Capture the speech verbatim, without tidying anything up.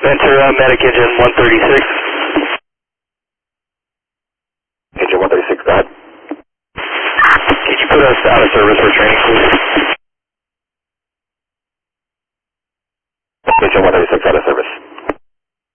Ventura, medic engine one thirty-six. Engine one thirty-six, go ahead. Can you put us out of service for training, please? Engine one thirty-six.